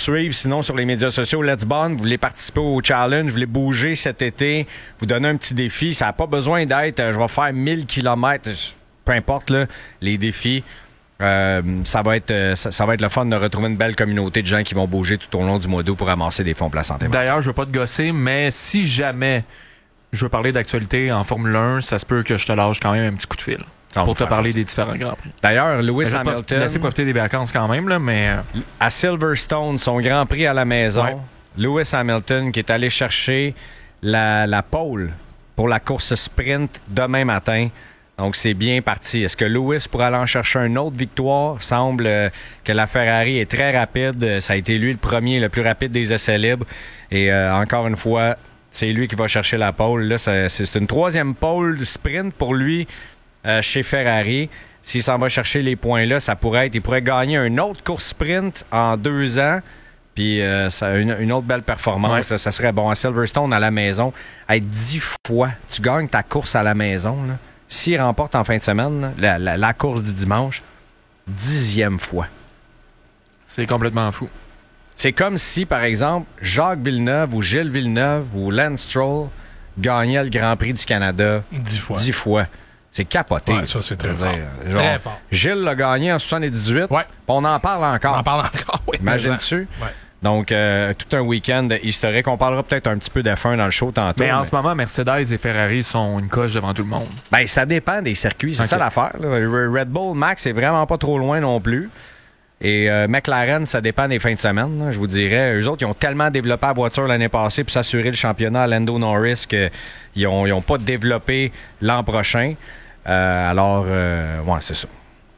suivre sinon sur les médias sociaux Let's Bond, vous voulez participer au challenge, vous voulez bouger cet été, vous donnez un petit défi, ça n'a pas besoin d'être je vais faire 1000 km, peu importe là, les défis. Ça va être le fun de retrouver une belle communauté de gens qui vont bouger tout au long du mois d'août pour ramasser des fonds pour la santé mentale. D'ailleurs, je veux pas te gosser, mais si jamais je veux parler d'actualité en Formule 1, ça se peut que je te lâche quand même un petit coup de fil pour te parler des différents Grands Prix. D'ailleurs, Lewis Hamilton... Je vais laisser profiter des vacances quand même, là, mais... À Silverstone, son Grand Prix à la maison, ouais. Lewis Hamilton qui est allé chercher la pole pour la course sprint demain matin. Donc, c'est bien parti. Est-ce que Lewis pourra aller en chercher une autre victoire? Semble que la Ferrari est très rapide. Ça a été lui le plus rapide des essais libres. Et encore une fois, c'est lui qui va chercher la pole. Là, c'est une troisième pole sprint pour lui chez Ferrari. S'il s'en va chercher les points-là, il pourrait gagner une autre course sprint en 2 ans. Puis une autre belle performance. Ouais. Ça serait bon. À Silverstone, à la maison, être 10 fois, tu gagnes ta course à la maison, là. S'il remporte en fin de semaine, la course du dimanche, 10e fois. C'est complètement fou. C'est comme si, par exemple, Jacques Villeneuve ou Gilles Villeneuve ou Lance Stroll gagnaient le Grand Prix du Canada 10 fois. C'est capoté. Ouais, ça, c'est très fort. Très fort. Gilles l'a gagné en 78. Ouais. On en parle encore. On en parle encore, oui. Imagine-tu? Ouais. Donc, tout un week-end historique. On parlera peut-être un petit peu d'F1 dans le show tantôt. Mais en ce moment, Mercedes et Ferrari sont une coche devant tout le monde. Ben, ça dépend des circuits. C'est ça l'affaire. Là. Red Bull, Max, c'est vraiment pas trop loin non plus. Et McLaren, ça dépend des fins de semaine. Là, je vous dirais, eux autres, ils ont tellement développé la voiture l'année passée pour s'assurer le championnat à Lando Norris qu'ils n'ont pas développé l'an prochain. Ouais, c'est ça.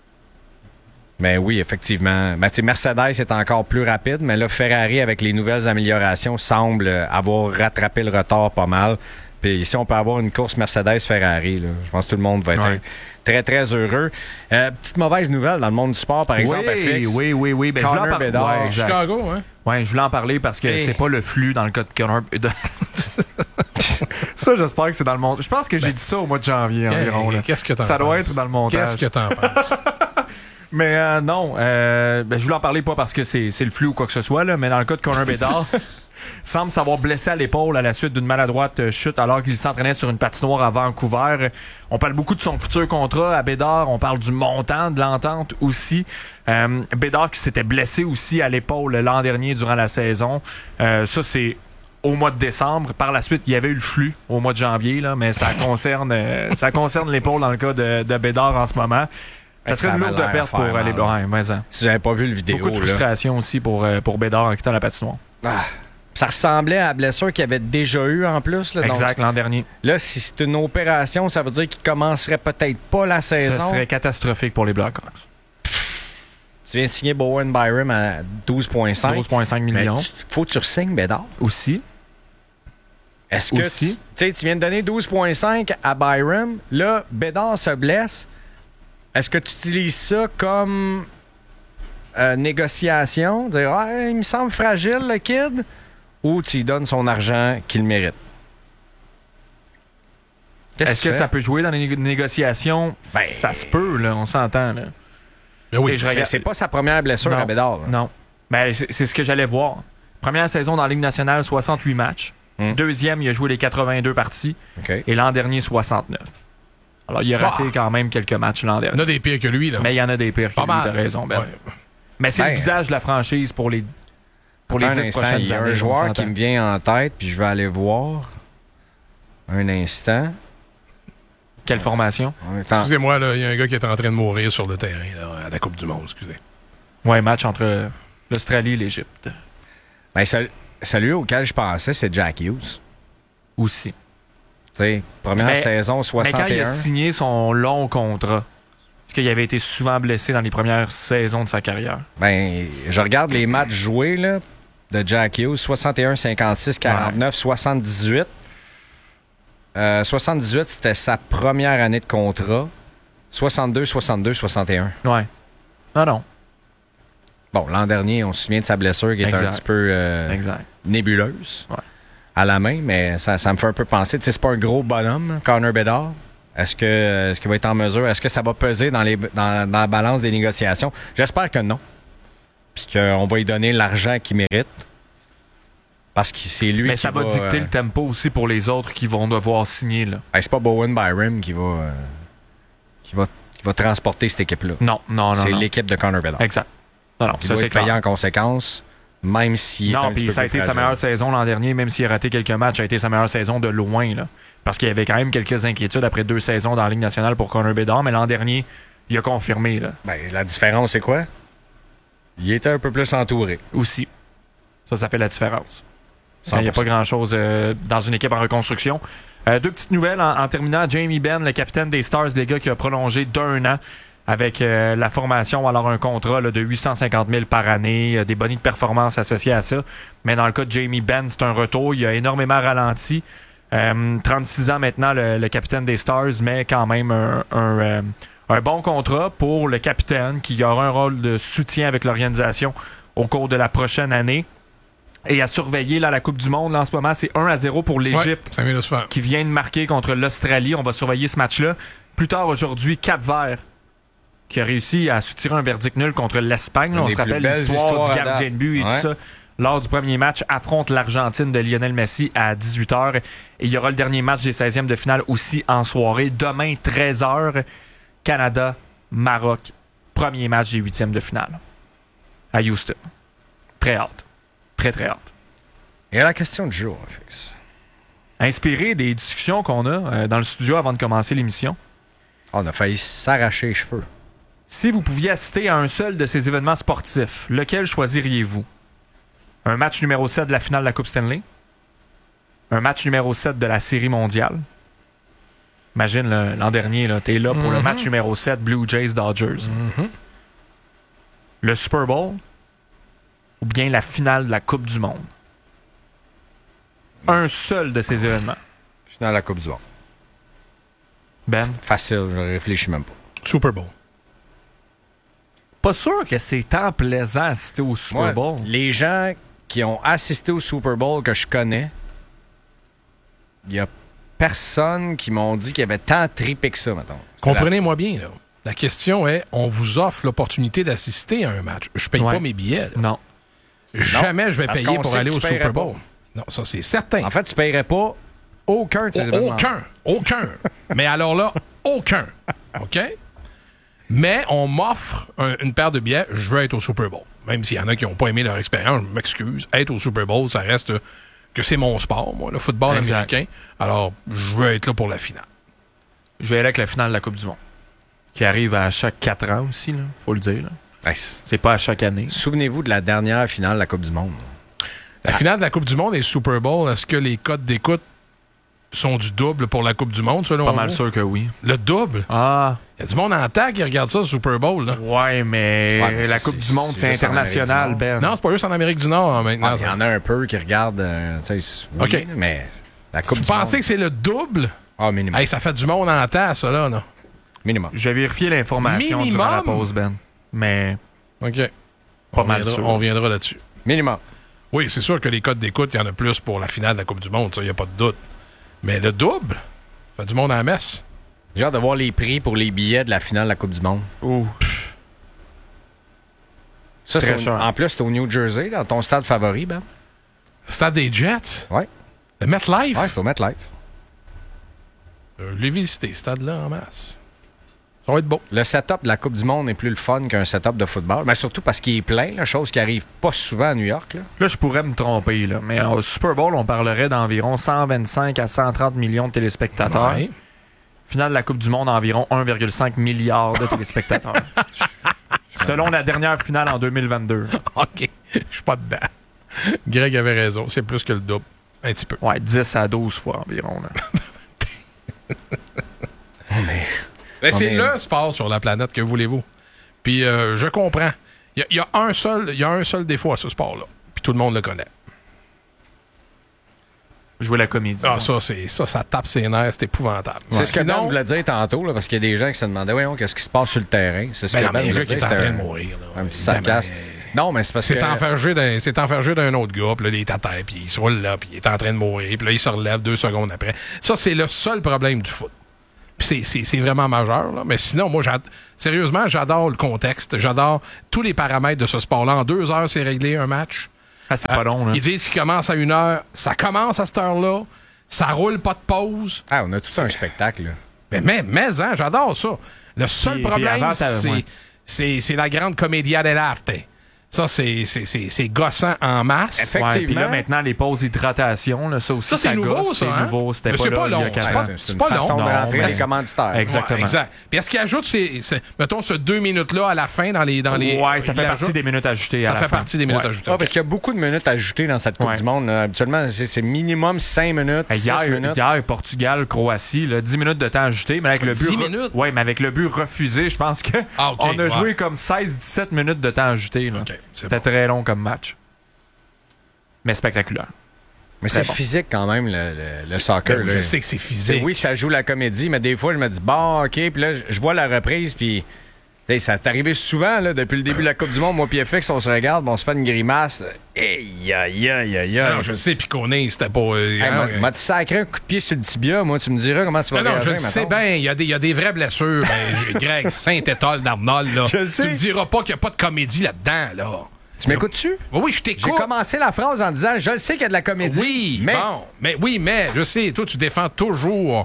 Mais oui, effectivement. Mercedes est encore plus rapide, mais là, Ferrari, avec les nouvelles améliorations, semble avoir rattrapé le retard pas mal. Puis ici, on peut avoir une course Mercedes-Ferrari. Là. Je pense que tout le monde va être très, très heureux. Petite mauvaise nouvelle dans le monde du sport, par exemple, FX. Oui. Ben, Connor Bedard. Chicago, hein? Oui, je voulais en parler parce que c'est pas le flux dans le cas de Connor Bedard. Ça, j'espère que c'est dans le montage. Je pense que j'ai dit ça au mois de janvier environ. Là. Qu'est-ce que t'en penses? Ça doit être dans le montage. Qu'est-ce que t'en penses? Mais non, je voulais en parler pas parce que c'est le flux ou quoi que ce soit, là, mais dans le cas de Connor Bedard, semble s'avoir blessé à l'épaule à la suite d'une maladroite chute alors qu'il s'entraînait sur une patinoire à Vancouver. On parle beaucoup de son futur contrat à Bedard, on parle du montant de l'entente aussi. Bedard qui s'était blessé aussi à l'épaule l'an dernier durant la saison. Ça, c'est au mois de décembre. Par la suite, il y avait eu le flux au mois de janvier, là, mais ça concerne l'épaule dans le cas de Bedard en ce moment. Ça serait une lourde perte pour aller... Si j'avais pas vu le vidéo. Beaucoup de frustration aussi pour Bédard en quittant la patinoire. Ça ressemblait à la blessure qu'il avait déjà eue en plus. Là, exact, donc, l'an dernier. Là, si c'est une opération, ça veut dire qu'il commencerait peut-être pas la saison. Ça serait catastrophique pour les Blackhawks. Tu viens de signer Bowen Byram à 12,5. 12,5 millions. Faut que tu re-signes Bédard. Aussi. Est-ce que tu viens de donner 12,5 à Byram. Là, Bédard se blesse. Est-ce que tu utilises ça comme négociation? Dire, il me semble fragile, le kid? Ou tu lui donnes son argent qu'il mérite? Est-ce que ça peut jouer dans les négociations? Ça se peut, là, on s'entend. Là. Ben oui, c'est pas sa première blessure à Bédard. Là. Non. C'est ce que j'allais voir. Première saison dans la Ligue nationale, 68 matchs. Deuxième, il a joué les 82 parties. Okay. Et l'an dernier, 69. Alors, il a raté quand même quelques matchs l'an dernier. Il y en a des pires que lui, là. Mais il y en a des pires que lui, t'as raison, Ben. Ouais. Mais c'est le visage de la franchise pour les 10 prochaines années. Il y a un joueur qui me vient en tête, puis je vais aller voir un instant. Quelle formation? Excusez-moi, là, il y a un gars qui est en train de mourir sur le terrain là, à la Coupe du Monde, excusez. Ouais, match entre l'Australie et l'Égypte. Celui auquel je pensais, c'est Jack Hughes. Aussi. Première saison, 61. Mais quand il a signé son long contrat, est-ce qu'il avait été souvent blessé dans les premières saisons de sa carrière? Je regarde les matchs joués là, de Jack Hughes. 61, 56, 49, 78. 78, c'était sa première année de contrat. 62, 62, 61. Ouais. Non. Bon, l'an dernier, on se souvient de sa blessure qui est un petit peu nébuleuse. Ouais. À la main, mais ça me fait un peu penser. C'est pas un gros bonhomme, Connor Bedard. Est-ce qu'il va être en mesure? Est-ce que ça va peser dans la balance des négociations? J'espère que non. puis qu'on va lui donner l'argent qu'il mérite. Parce que c'est lui Mais qui ça va dicter le tempo aussi pour les autres qui vont devoir signer. Là. C'est pas Bowen Byram qui va transporter cette équipe-là. Non. C'est non. l'équipe de Connor Bedard. Exact. Non, Il ça doit c'est être payé clair. en conséquence, même s'il est un Non, petit puis peu ça a plus été sa fragile. meilleure saison l'an dernier, même s'il a raté quelques matchs, ça a été sa meilleure saison de loin. Là. Parce qu'il y avait quand même quelques inquiétudes après 2 saisons dans la Ligue nationale pour Connor Bedard, mais l'an dernier, il a confirmé. Là, La différence, c'est quoi? Il était un peu plus entouré. aussi. Ça fait la différence. Il n'y a 100%. pas grand-chose dans une équipe en reconstruction. 2 petites nouvelles en terminant. Jamie Benn, le capitaine des Stars, les gars, qui a prolongé d'1 an avec la formation, alors un contrat là, de 850 000 par année, des bonus de performance associés à ça. Mais dans le cas de Jamie Benn, c'est un retour. Il a énormément ralenti. 36 ans maintenant, le capitaine des Stars, mais quand même un bon contrat pour le capitaine qui aura un rôle de soutien avec l'organisation au cours de la prochaine année. Et à surveiller là, la Coupe du Monde, là, en ce moment, c'est 1-0 pour l'Égypte. Ouais, ça vient de se faire. Qui vient de marquer contre l'Australie. On va surveiller ce match-là. Plus tard aujourd'hui, Cap-Vert qui a réussi à soutirer un verdict nul contre l'Espagne. Là, Une on des se rappelle plus belles l'histoire histoires du à gardien date. de but et tout ça. Lors du premier match, affronte l'Argentine de Lionel Messi à 18h. Et il y aura le dernier match des 16e de finale aussi en soirée. Demain, 13h, Canada, Maroc. Premier match des 8e de finale à Houston. Très hâte. Très, très hâte. Et la question du jour, Fix. Inspiré des discussions qu'on a dans le studio avant de commencer l'émission, On a failli s'arracher les cheveux. si vous pouviez assister à un seul de ces événements sportifs, lequel choisiriez-vous? Un match numéro 7 de la finale de la Coupe Stanley? Un match numéro 7 de la Série mondiale? Imagine l'an dernier, t'es là pour le match numéro 7 Blue Jays-Dodgers. Le Super Bowl? Ou bien la finale de la Coupe du Monde? Un seul de ces événements. Finale de la Coupe du Monde. Ben? Facile, je réfléchis même pas. Super Bowl. Pas sûr que c'est tant plaisant d'assister au Super Moi, Bowl. les gens qui ont assisté au Super Bowl que je connais, il y a personne qui m'ont dit qu'il y avait tant trippé que ça, mettons. Comprenez-moi bien, là. La question est, on vous offre l'opportunité d'assister à un match. Je paye Ouais. pas mes billets. là. Non. Jamais je vais parce payer qu'on pour sait aller que au tu paierais Super Bowl. Non, ça c'est certain. En fait, tu paierais pas aucun de ces événements. Aucun. Mais alors là, aucun. OK? Mais on m'offre une paire de billets, je veux être au Super Bowl. Même s'il y en a qui n'ont pas aimé leur expérience, je m'excuse. Être au Super Bowl, ça reste que c'est mon sport, moi, le football Exact. américain. Alors, je veux être là pour la finale. Je vais aller avec la finale de la Coupe du Monde. Qui arrive à chaque 4 ans aussi, là, faut le dire. Là. Hey, C'est pas à chaque année. souvenez-vous de la dernière finale de la Coupe du Monde. La finale de la Coupe du Monde et le Super Bowl, est-ce que les codes d'écoute sont du double pour la Coupe du Monde, selon Pas vous? mal sûr que oui. Le double? Ah, Il y a du monde en temps qui regarde ça, le Super Bowl. Là. ouais, mais Ouais, mais la c'est- Coupe du Monde, c'est c'est juste en international, Amérique du Ben. Non, c'est pas juste en Amérique du Nord hein, maintenant. Il y en a un peu qui regardent, oui, OK. mais la Coupe Vous du Monde. pensez que c'est le double? Ah, minimum. Hey, ça fait du monde en temps, ça, là, non? Minimum. Je vais vérifier l'information Minimum? durant la pause, Ben. Mais OK. Pas on mal viendra, sûr. on viendra là-dessus. Minimum. Oui, c'est sûr que les codes d'écoute, il y en a plus pour la finale de la Coupe du Monde, ça, il n'y a pas de doute. Mais le double, ça fait du monde à la messe. J'ai hâte de voir les prix pour les billets de la finale de la Coupe du Monde. ouh, Ça, Très cher. En plus, c'est au New Jersey, dans ton stade favori, Ben. Stade des Jets, Ouais. le MetLife. Ouais, il faut mettre live. Je l'ai visité, ce stade-là, en masse. Ça va être beau. Le setup de la Coupe du Monde est plus le fun qu'un setup de football, mais surtout parce qu'il est plein, la chose qui arrive pas souvent à New York. Là. là, je pourrais me tromper, là. Mais au Super Bowl, on parlerait d'environ 125 à 130 millions de téléspectateurs. Ouais. Finale de la Coupe du Monde, environ 1,5 milliard de téléspectateurs. Selon la dernière finale en 2022. OK, je suis pas dedans. Greg avait raison, c'est plus que le double. Un petit peu. Ouais, 10 à 12 fois environ. Là. Mais c'est est- le sport sur la planète, que voulez-vous? Puis je comprends. Il y a un seul défaut à ce sport-là. Puis tout le monde le connaît. Jouer la comédie. Ah, ça tape ses nerfs, c'est épouvantable. C'est ce que Ben Sinon, voulait dire tantôt, là, parce qu'il y a des gens qui se demandaient voyons, qu'est-ce qui se passe sur le terrain. C'est ce ben que non, mais Ben le voulait gars qui dire. est en C'était train de mourir. Là, un petit évidemment, sarcasme. Non, mais c'est parce que. C'est enfergé d'un autre gars, puis là, il est à terre, puis il se roule là, puis il est en train de mourir, puis là, il se relève 2 secondes après. Ça, c'est le seul problème du foot. Puis c'est vraiment majeur. Là. Mais sinon, moi, sérieusement, j'adore le contexte. J'adore tous les paramètres de ce sport-là. En 2 heures, c'est réglé un match. Ah, c'est pas long, là. Ils disent qu'il commence à 1 heure. Ça commence à cette heure-là. Ça roule, pas de pause. Ah, on a tout un spectacle, là. Mais j'adore ça. Le seul problème, ouais. c'est la grande commedia dell'arte. Ça, c'est gossant en masse. Effectivement. Ouais, puis là, maintenant, les pauses d'hydratation, là, ça aussi, c'est nouveau, gosse, ça. C'est nouveau. C'était Mais pas c'est là, pas il y a long. 4 ans. C'est pas long. façon de rentrer mais- les commanditaires. Exactement. Ouais, exact. Puis est-ce qu'il ajoute, mettons, ce 2 minutes-là à la fin dans les Ouais, ça il fait ajoute- partie des minutes ajoutées. Ça à la fait fin. partie des minutes Ouais. ajoutées. Ah, parce qu'il y a beaucoup de minutes ajoutées dans cette Coupe Ouais. du Monde. Là. Habituellement, c'est minimum 5 minutes, 6 minutes. Hier, Portugal, Croatie, là, 10 minutes de temps ajouté, mais avec le but. 10 minutes? Ouais, mais avec le but refusé, je pense que Ah, ok, on a ouais. joué comme 16-17 minutes de temps ajouté. Là. Ok, c'est C'était bon. très long comme match. Mais spectaculaire. Mais c'est bon. physique quand même, le soccer. Ben, là. je sais que c'est physique. Oui, ça joue la comédie, mais des fois, je me dis, bon, OK, puis là, je vois la reprise, puis ça t'est arrivé souvent, là, depuis le début de la Coupe du Monde, moi puis FX, on se regarde, on se fait une grimace. Aïe, aïe, aïe, aïe, aïe. Non, je sais, puis Koné, c'était pas... M'a sacré un coup de pied sur le tibia, moi, tu me diras comment tu vas non, réagir, je sais mettons. bien, il y a des vraies blessures. Greg, Saint-Étoile d'Arnold, là. Je le sais. Tu me diras pas qu'il n'y a pas de comédie là-dedans, là. Tu m'écoutes-tu? Oui, je J'ai t'écoute. commencé la phrase en disant, je le sais qu'il y a de la comédie, Oui, mais... bon. Mais, je sais, toi, tu défends toujours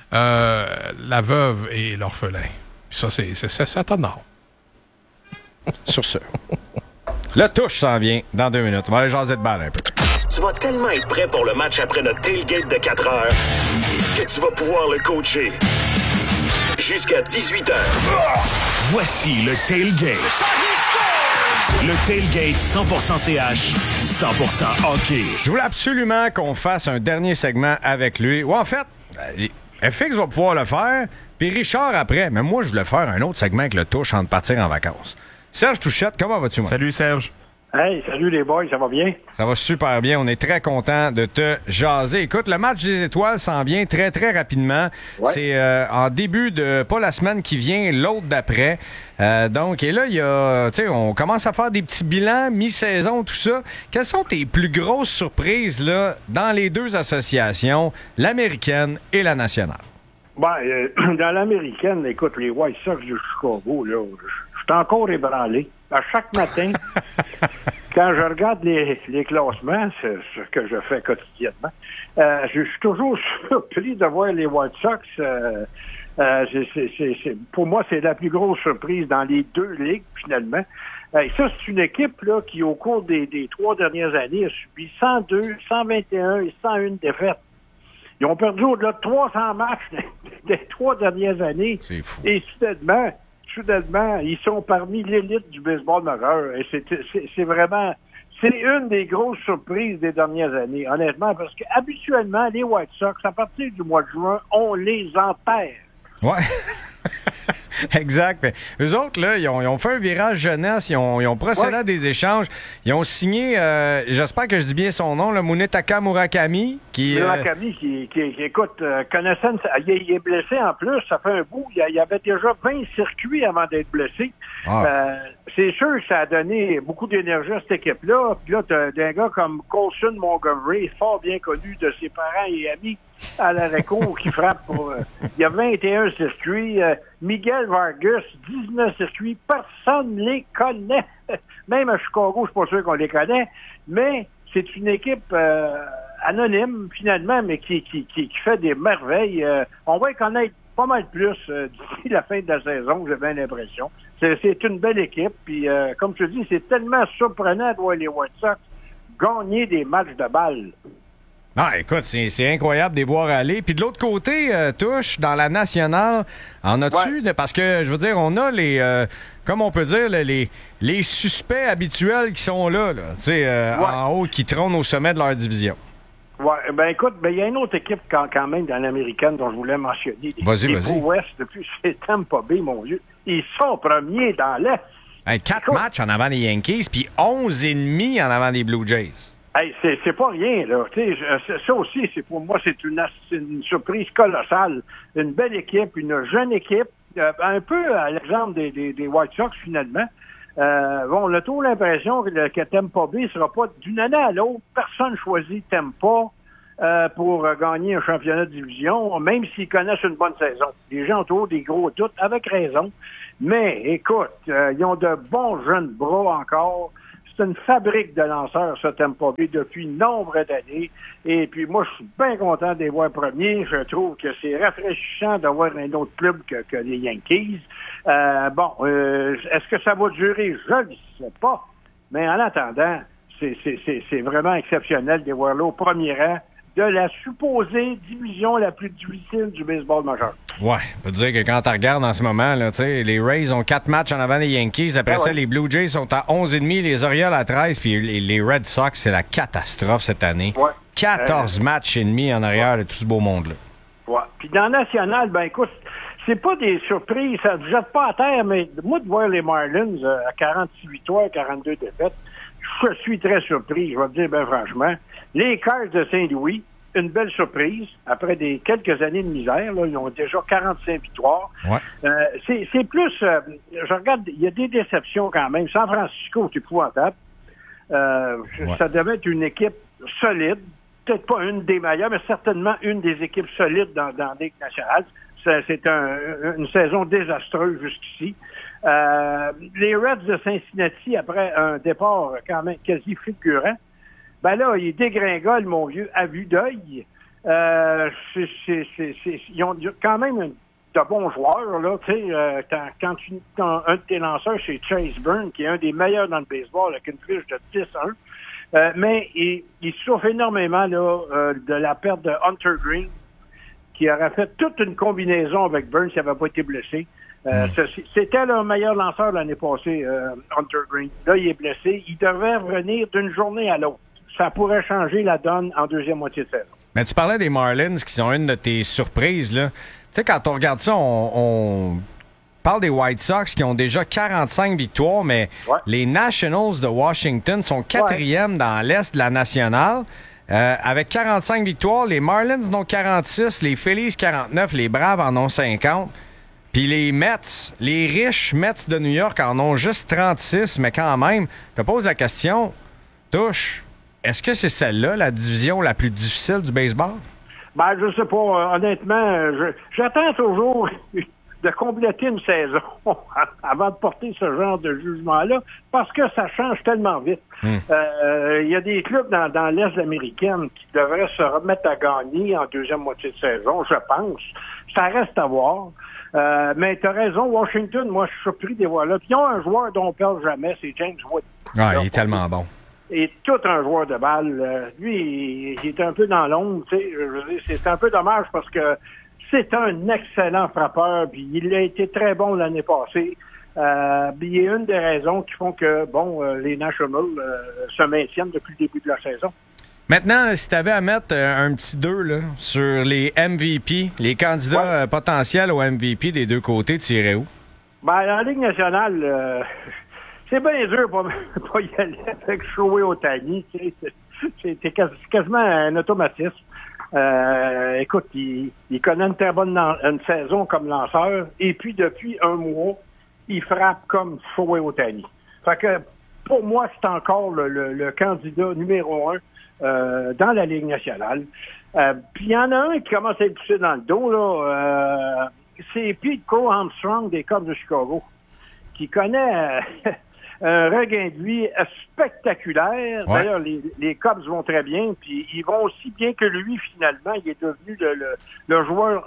la veuve et l'orphelin. Puis ça t'honore. Sur ce. Le touche s'en vient dans 2 minutes. On va aller jaser de balle un peu. Tu vas tellement être prêt pour le match après notre tailgate de 4 heures que tu vas pouvoir le coacher. Jusqu'à 18 heures. Voici le tailgate. Le tailgate 100% CH, 100% hockey. Je voulais absolument qu'on fasse un dernier segment avec lui. Ou en fait, FX va pouvoir le faire, puis Richard après. Mais moi, je voulais faire un autre segment avec le touche avant de partir en vacances. Serge Touchette, comment vas-tu, moi? Salut Serge. Hey, salut les boys, ça va bien? Ça va super bien. On est très content de te jaser. Écoute, le match des étoiles s'en vient très, très rapidement. Ouais. C'est en début de, pas la semaine qui vient, l'autre d'après. Donc, et là, il y a, tu sais, on commence à faire des petits bilans, mi-saison, tout ça. Quelles sont tes plus grosses surprises, là, dans les deux associations, l'américaine et la nationale? Dans l'américaine, écoute, les White Sox de Chicago, là, je suis encore ébranlé. À chaque matin, quand je regarde les classements, c'est ce que je fais quotidiennement, je suis toujours surpris de voir les White Sox. Pour moi, c'est la plus grosse surprise dans les deux ligues, finalement. Ça, c'est une équipe là qui, au cours des 3 dernières années, a subi 102, 121 et 101 défaites. Ils ont perdu au-delà de 300 matchs des 3 dernières années. C'est fou. Et soudainement, ils sont parmi l'élite du baseball majeur. Et c'est vraiment... C'est une des grosses surprises des dernières années, honnêtement, parce qu'habituellement, les White Sox, à partir du mois de juin, on les enterre. Ouais. Exact. Mais eux autres, là, ils ont fait un virage jeunesse, ils ont procédé à des échanges. Ils ont signé, j'espère que je dis bien son nom, le Munetaka Murakami, qui... Murakami, qui écoute, connaissant, il est blessé en plus, ça fait un bout. Il y avait déjà 20 circuits avant d'être blessé. Ah. C'est sûr que ça a donné beaucoup d'énergie à cette équipe-là. Puis là, t'as un gars comme Colson Montgomery, fort bien connu de ses parents et amis à l'arrêt-court, qui frappe pour... il y a 21 circuits. Miguel Vargas, 19 circuits. Personne ne les connaît. Même à Chicago, je suis pas sûr qu'on les connaît. Mais c'est une équipe anonyme, finalement, mais qui fait des merveilles. On va y connaître pas mal plus d'ici la fin de la saison, j'ai bien l'impression. C'est une belle équipe. Puis, comme je te dis, c'est tellement surprenant de voir les White Sox gagner des matchs de balle. Ah, écoute, c'est incroyable de les voir aller. Puis de l'autre côté, Touche, dans la nationale, en as-tu? Ouais. Parce que, je veux dire, on a les... comme on peut dire, les suspects habituels qui sont là, tu sais, en haut, qui trônent au sommet de leur division. Ouais, ben écoute, il y a une autre équipe quand même dans l'américaine dont je voulais mentionner. Vas-y. Les West, depuis c'est Tampa Bay, mon vieux. Ils sont premiers dans l'Est. Hey, 4 matchs en avant des Yankees, puis 11,5 en avant des Blue Jays. Hey, c'est pas rien, là. Tu sais, ça aussi, pour moi, c'est une surprise colossale. Une belle équipe, une jeune équipe, un peu à l'exemple des White Sox, finalement. On a toujours l'impression que Tampa Bay sera pas d'une année à l'autre. Personne choisit Tampa. pour gagner un championnat de division, même s'ils connaissent une bonne saison. Les gens ont toujours des gros doutes, avec raison. Mais, écoute, ils ont de bons jeunes bras encore. C'est une fabrique de lanceurs, ce Tampa Bay, depuis nombre d'années. Et puis, moi, je suis bien content de les voir premiers. Je trouve que c'est rafraîchissant d'avoir un autre club que les Yankees. Est-ce que ça va durer? Je ne sais pas. Mais en attendant, c'est vraiment exceptionnel de les voir là au premier rang de la supposée division la plus difficile du baseball majeur. Ouais, on peut dire que quand tu regardes en ce moment, là, les Rays ont 4 matchs en avant des Yankees. Après ça, les Blue Jays sont à 11,5, les Orioles à 13, puis les Red Sox, c'est la catastrophe cette année. Ouais. 14 matchs et demi en arrière de tout ce beau monde-là. Ouais. Puis dans la National, ben écoute, c'est pas des surprises, ça ne jette pas à terre, mais moi de voir les Marlins à 46 victoires, 42 défaites, je suis très surpris, je vais te dire ben franchement. Les Cards de Saint-Louis, une belle surprise. Après quelques années de misère, là, ils ont déjà 45 victoires. Ouais. C'est plus... je regarde, il y a des déceptions quand même. San Francisco, c'est épouvantable. Ça devait être une équipe solide. Peut-être pas une des meilleures, mais certainement une des équipes solides dans la Ligue nationale. C'est une saison désastreuse jusqu'ici. Les Reds de Cincinnati, après un départ quand même quasi fulgurant, ben là, ils dégringolent, mon vieux, à vue d'œil. Ils ont quand même de bons joueurs, là. Tu sais, quand un de tes lanceurs, c'est Chase Byrne, qui est un des meilleurs dans le baseball, avec une fiche de 10-1. Mais il souffre énormément là, de la perte de Hunter Green, qui aurait fait toute une combinaison avec Byrne s'il n'avait pas été blessé. C'était le meilleur lanceur l'année passée, Hunter Green. Là, il est blessé. Il devrait revenir d'une journée à l'autre. Ça pourrait changer la donne en deuxième moitié de saison. Mais tu parlais des Marlins qui sont une de tes surprises, là. Tu sais, quand on regarde ça, on parle des White Sox qui ont déjà 45 victoires, mais les Nationals de Washington sont 4e dans l'Est de la Nationale. Avec 45 victoires, les Marlins en ont 46, les Phillies 49, les Braves en ont 50. Puis les Mets, les riches Mets de New York en ont juste 36, mais quand même, je te pose la question, Touche, est-ce que c'est celle-là, la division la plus difficile du baseball? Ben, je sais pas. Honnêtement, j'attends toujours de compléter une saison avant de porter ce genre de jugement-là, parce que ça change tellement vite. Il y a des clubs dans l'Est américaine qui devraient se remettre à gagner en deuxième moitié de saison, je pense. Ça reste à voir. Mais tu as raison, Washington, moi, je suis surpris de les voir là. Puis ils ont un joueur dont on ne parle jamais, c'est James Wood. Ah, il est tellement bon. Et tout un joueur de balle. Lui, il est un peu dans l'ombre, tu sais. C'est un peu dommage parce que c'est un excellent frappeur, puis il a été très bon l'année passée. Il y a une des raisons qui font que, les Nationals se maintiennent depuis le début de la saison. Maintenant, si tu avais à mettre un petit 2 là, sur les MVP, les candidats potentiels au MVP des deux côtés, tu irais où? Ben, en Ligue nationale, c'est bien dur pour pas y aller avec Shohei Ohtani. C'est quasiment un automatisme. Écoute, il connaît une très bonne une saison comme lanceur, et puis depuis un mois, il frappe comme Shohei Ohtani. Fait que pour moi, c'est encore le candidat numéro 1 dans la Ligue nationale. Puis il y en a un qui commence à être poussé dans le dos, là. C'est Pete Crow-Armstrong des Cubs de Chicago, qui connaît un regain de vie spectaculaire. Ouais. D'ailleurs, les Cubs vont très bien, puis ils vont aussi bien que lui, finalement. Il est devenu le joueur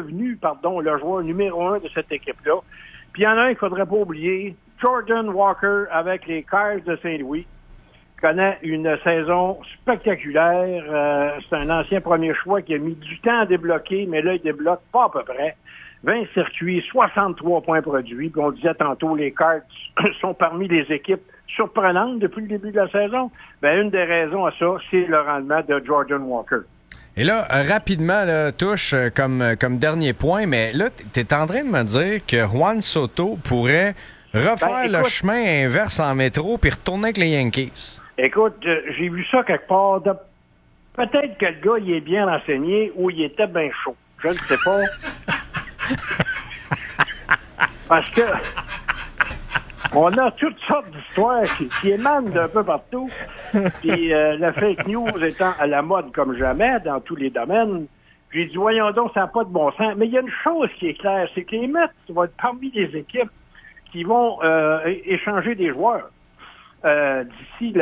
numéro 1 de cette équipe-là. Puis il y en a un qu'il ne faudrait pas oublier, Jordan Walker avec les Cards de Saint-Louis. Connaît une saison spectaculaire. C'est un ancien premier choix qui a mis du temps à débloquer, mais là, il débloque pas à peu près. 20 circuits, 63 points produits. Puis on disait tantôt, les Cards sont parmi les équipes surprenantes depuis le début de la saison. Ben, une des raisons à ça, c'est le rendement de Jordan Walker. Et là, rapidement, là, Touche, comme dernier point, mais là, t'es en train de me dire que Juan Soto pourrait refaire le chemin inverse en métro puis retourner avec les Yankees. Écoute, j'ai vu ça quelque part. Peut-être que le gars, il est bien renseigné ou il était bien chaud. Je ne sais pas. Parce que On a toutes sortes d'histoires qui émanent d'un peu partout. Puis la fake news étant à la mode comme jamais dans tous les domaines. J'ai dit, voyons donc, ça n'a pas de bon sens. Mais il y a une chose qui est claire, c'est que les Mets vont être parmi les équipes qui vont échanger des joueurs d'ici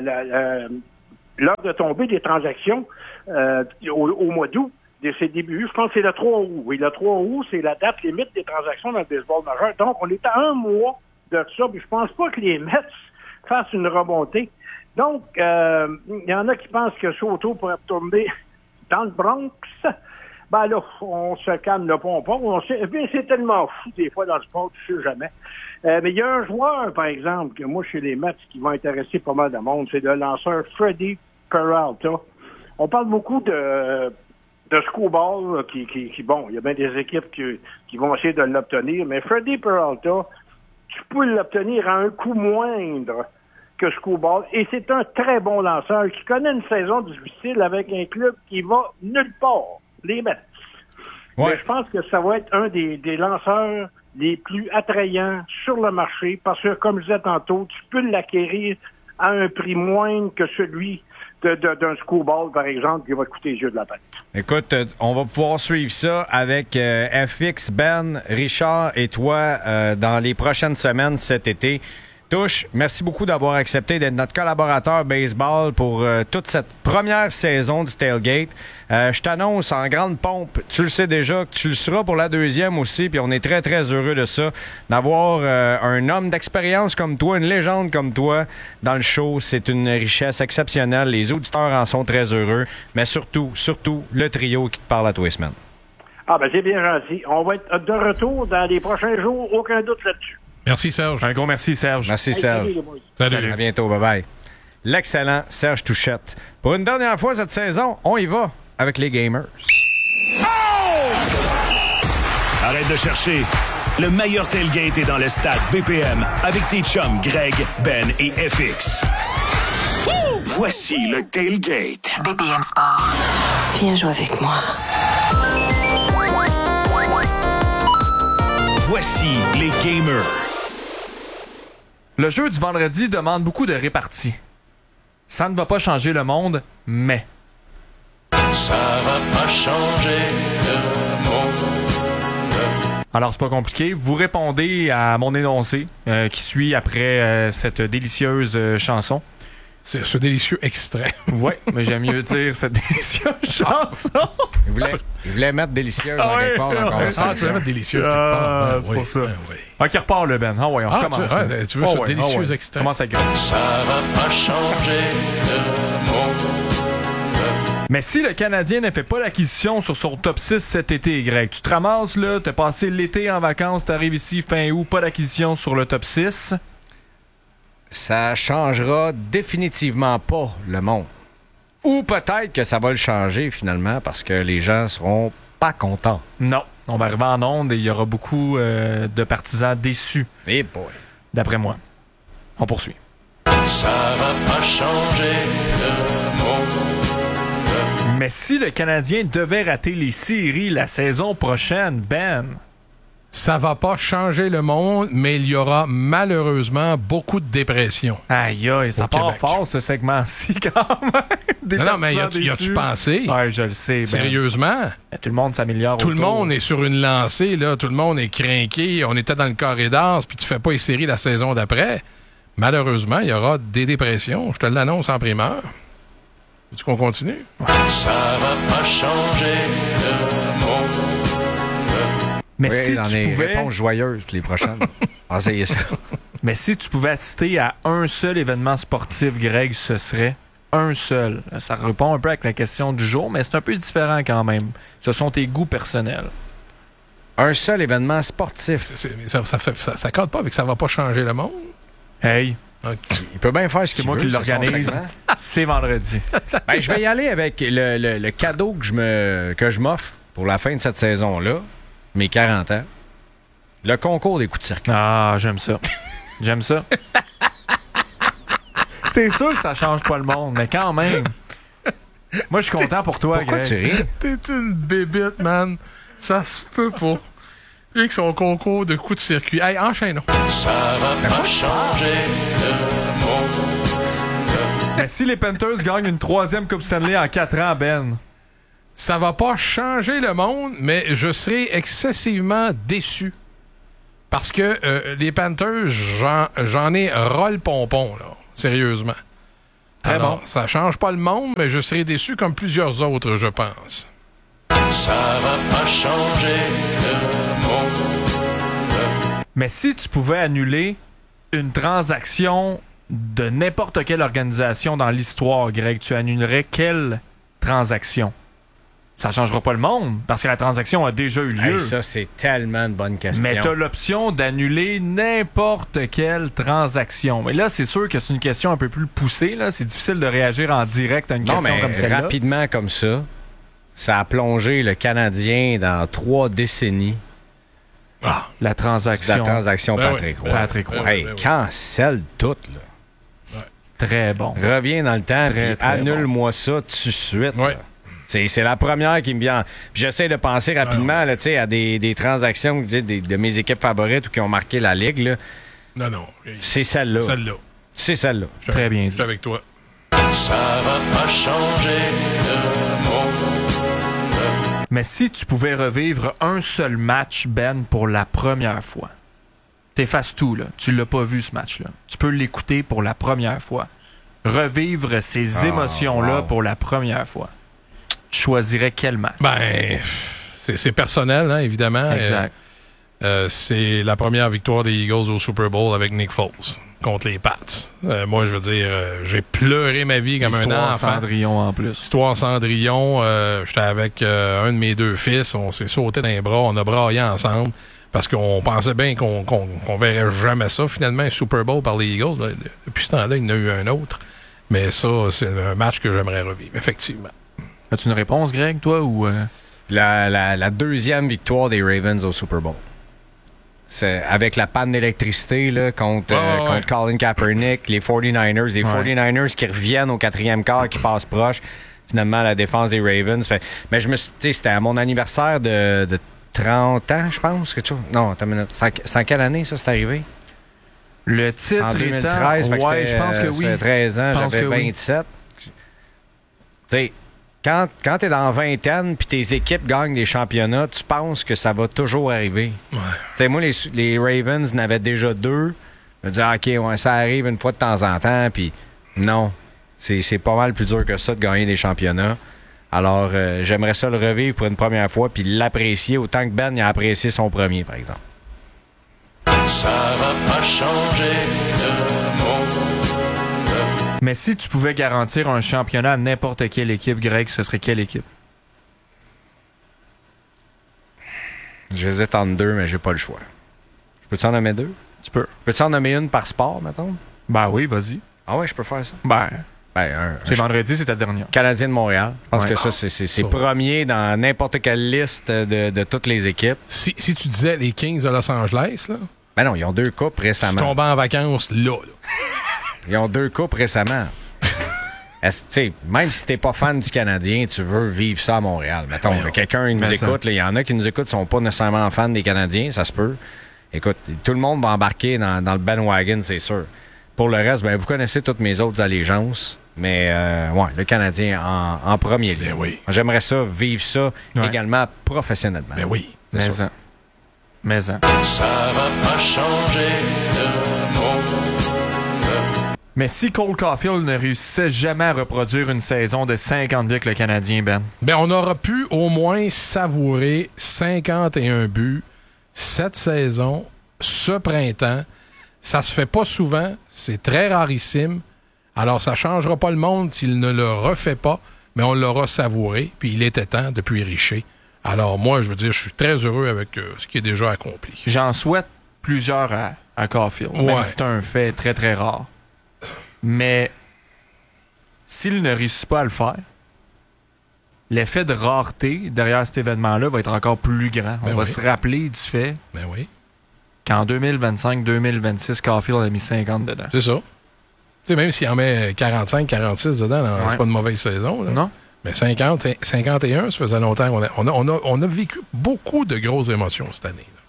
l'heure de tomber des transactions au mois d'août. De ses débuts, je pense que c'est le 3 août. Oui, le 3 août, c'est la date limite des transactions dans le baseball majeur. Donc, on est à un mois de ça, puis je pense pas que les Mets fassent une remontée. Donc, il y en a qui pensent que Soto pourrait retourner dans le Bronx. Ben là, on se calme le pompon. C'est tellement fou des fois dans le sport, tu sais jamais. Mais il y a un joueur, par exemple, que moi, chez les Mets, qui va intéresser pas mal de monde, c'est le lanceur Freddie Peralta. On parle beaucoup de Screwball, bon, il y a bien des équipes qui vont essayer de l'obtenir, mais Freddie Peralta, tu peux l'obtenir à un coût moindre que Screwball, et c'est un très bon lanceur qui connaît une saison difficile avec un club qui va nulle part, les Mets. Ouais. Mais je pense que ça va être un des lanceurs les plus attrayants sur le marché, parce que, comme je disais tantôt, tu peux l'acquérir à un prix moindre que celui d'un Screwball, par exemple, qui va coûter les yeux de la tête. Écoute, on va pouvoir suivre ça avec FX, Ben, Richard et toi dans les prochaines semaines cet été. Touche, merci beaucoup d'avoir accepté d'être notre collaborateur baseball pour toute cette première saison du Tailgate. Je t'annonce en grande pompe, tu le sais déjà, que tu le seras pour la deuxième aussi, puis on est très, très heureux de ça, d'avoir un homme d'expérience comme toi, une légende comme toi dans le show. C'est une richesse exceptionnelle. Les auditeurs en sont très heureux, mais surtout, le trio qui te parle à tous les semaines. Ah ben c'est bien gentil. On va être de retour dans les prochains jours, aucun doute là-dessus. Merci, Serge. Un gros merci, Serge. Merci, Serge. Salut. À bientôt. Bye-bye. L'excellent Serge Touchette. Pour une dernière fois cette saison, on y va avec les Gamers. Oh! Arrête de chercher. Le meilleur tailgate est dans le stade BPM avec tes chums Greg, Ben et FX. Woo! Voici le Tailgate. BPM Sport. Viens jouer avec moi. Voici les Gamers. Le jeu du vendredi demande beaucoup de répartie. Ça ne va pas changer le monde, mais... Ça va pas changer le monde. Alors, c'est pas compliqué. Vous répondez à mon énoncé qui suit après cette délicieuse chanson. C'est ce délicieux extrait. Ouais, mais j'aime mieux dire cette délicieuse chanson. Il voulait mettre délicieuse en quelque part dans la conversation. Tu voulais mettre délicieuse quelque part. C'est pour ça. Ok, repart le Ben. Ah ouais, on recommence. Tu veux ce délicieux extrait. Commence avec Ça va pas changer le monde. Mais si le Canadien ne fait pas l'acquisition sur son top 6 cet été, Greg, tu te ramasses là, t'as passé l'été en vacances, t'arrives ici fin août, pas d'acquisition sur le top 6. Ça changera définitivement pas le monde. Ou peut-être que ça va le changer finalement parce que les gens seront pas contents. Non, on va arriver en onde et il y aura beaucoup de partisans déçus. Eh boy. D'après moi. On poursuit. Ça va pas changer le monde. Mais si le Canadien devait rater les séries la saison prochaine, Ben... Ça va pas changer le monde, mais il y aura malheureusement beaucoup de dépression. Aïe, aïe, ça part Québec. Fort ce segment-ci quand même. Non, mais y a-tu pensé? Ouais, je le sais. Ben, sérieusement? tout le monde s'améliore. Tout le autour. monde est sur une lancée, là. Tout le monde est crinqué. On était dans le corridor, puis tu fais pas les séries la saison d'après. Malheureusement, il y aura des dépressions. Je te l'annonce en primeur. Veux-tu qu'on continue? Ça va pas changer le monde. Mais oui, si dans tu les pouvais... réponses joyeuses pour les prochaines. Essayez ça. Mais si tu pouvais assister à un seul événement sportif, Greg, ce serait un seul. Ça répond un peu avec la question du jour, mais c'est un peu différent quand même. Ce sont tes goûts personnels. Un seul événement sportif. Ça cadre pas avec ça va pas changer le monde. Hey, Il peut bien faire ce qu'il veut. c'est moi qui c'est son l'organise. segment. C'est vendredi. Ben, je vais y aller avec le cadeau que je m'offre pour la fin de cette saison-là, mes 40 ans. Le concours des coups de circuit. Ah, j'aime ça. J'aime ça. C'est sûr que ça change pas le monde, mais quand même. Moi, je suis content pour toi, Pourquoi Greg. tu ris? T'es une bébite, man. Ça se peut pas. Lui, avec son concours de coups de circuit. Hey, enchaînons. Ça va pas changer le monde. Mais si les Panthers gagnent une 3e Coupe Stanley en 4 ans, Ben... Ça va pas changer le monde, mais je serai excessivement déçu. Parce que les Panthers, j'en ai ras le pompon, là. Sérieusement. Très bon. Ça change pas le monde, mais je serai déçu comme plusieurs autres, je pense. Ça va pas changer le monde. Mais si tu pouvais annuler une transaction de n'importe quelle organisation dans l'histoire, Greg, tu annulerais quelle transaction? Ça changera pas le monde, parce que la transaction a déjà eu lieu. Hey, ça, c'est tellement une bonne question. Mais tu as l'option d'annuler n'importe quelle transaction. Mais là, c'est sûr que c'est une question un peu plus poussée. Là. C'est difficile de réagir en direct à une question comme celle-là. Rapidement comme ça, ça a plongé le Canadien dans 3 décennies. Ah, La transaction. Patrick Roy. Patrick Roy. Hey, cancelle tout, là. Très bon. Reviens dans le temps Très, et très annule-moi ça tout de suite. Ouais. Là. C'est la première qui me vient. Puis j'essaie de penser rapidement là, à des transactions de mes équipes favorites ou qui ont marqué la Ligue. Là. Non. C'est celle-là. C'est celle-là. Très bien Je dit. suis avec toi. Ça va pas changer le monde. Mais si tu pouvais revivre un seul match, Ben, pour la première fois, t'effaces tout, là. Tu l'as pas vu, ce match-là. Tu peux l'écouter pour la première fois. Revivre ces émotions-là pour la première fois. Tu choisirais quel match? Ben, c'est personnel, hein, évidemment. Exact. C'est la première victoire des Eagles au Super Bowl avec Nick Foles contre les Pats. Moi, je veux dire, j'ai pleuré ma vie comme Histoire un enfant. Cendrillon en plus. Histoire Cendrillon. J'étais avec un de mes 2 fils. On s'est sauté dans les bras. On a braillé ensemble parce qu'on pensait bien qu'on verrait jamais ça. Finalement, un Super Bowl par les Eagles. Là, depuis ce temps-là, il y en a eu un autre. Mais ça, c'est un match que j'aimerais revivre, effectivement. As-tu une réponse, Greg, toi, ou... La deuxième victoire des Ravens au Super Bowl. C'est avec la panne d'électricité là, contre Colin Kaepernick, les 49ers. Les 49ers qui reviennent au 4e quart, qui passent proche. Finalement, la défense des Ravens. Mais je me suis dit, c'était à mon anniversaire de 30 ans, je pense. Non, attends une minute. C'est en quelle année, ça, c'est arrivé? Le titre en 2013, étant... Ouais, je pense que oui. Ça fait 13 ans, j'avais 27. Tu sais, quand t'es dans la vingtaine puis tes équipes gagnent des championnats, tu penses que ça va toujours arriver. Ouais. Tu sais, moi, les Ravens n'avaient déjà 2. Je me disais, OK, ouais, ça arrive une fois de temps en temps, puis non. C'est pas mal plus dur que ça de gagner des championnats. Alors, j'aimerais ça le revivre pour une première fois puis l'apprécier autant que Ben a apprécié son premier, par exemple. Ça va pas changer le monde. Mais si tu pouvais garantir un championnat à n'importe quelle équipe, Greg, ce serait quelle équipe? J'hésite entre 2, mais j'ai pas le choix. Peux-tu en nommer 2? Tu peux. Peux-tu en nommer une par sport, mettons? Ben oui, vas-y. Ah ouais, je peux faire ça? Ben, C'est vendredi, c'est ta dernière. Canadien de Montréal. Je pense Ouais. que ça, c'est premier dans n'importe quelle liste de toutes les équipes. Si tu disais les Kings de Los Angeles, là, Ben non, ils ont 2 coupes tu récemment. tombais en vacances là. Ils ont 2 coupes récemment. Même si t'es pas fan du Canadien, tu veux vivre ça à Montréal. Mettons, Voyons. quelqu'un nous écoute, il y en a qui nous écoutent, sont pas nécessairement fans des Canadiens, ça se peut. Écoute, tout le monde va embarquer dans le bandwagon, c'est sûr. Pour le reste, ben vous connaissez toutes mes autres allégeances, mais ouais, le Canadien en premier lieu. Ben oui. J'aimerais ça, vivre ça Ouais. également professionnellement. Ben oui. C'est sûr. Mais-en. Ça va pas changer le monde. Mais si Cole Caulfield ne réussissait jamais à reproduire une saison de 50 buts avec le Canadien, Ben? Ben, on aura pu au moins savourer 51 buts cette saison, ce printemps. Ça se fait pas souvent, c'est très rarissime. Alors, ça changera pas le monde s'il ne le refait pas, mais on l'aura savouré, puis il était temps depuis Richer. Alors, moi, je veux dire, je suis très heureux avec ce qui est déjà accompli. J'en souhaite plusieurs à Caulfield, même Ouais. si c'est un fait très, très rare. Mais s'il ne réussit pas à le faire, l'effet de rareté derrière cet événement-là va être encore plus grand. On Ben va oui. se rappeler du fait Ben oui, qu'en 2025-2026, Caulfield a mis 50 dedans. c'est ça. Tu sais, même s'il en met 45, 46 dedans, là, Ouais. c'est pas une mauvaise saison. Là. Non? Mais 50, 51, ça faisait longtemps qu'on on a vécu beaucoup de grosses émotions cette année. Là.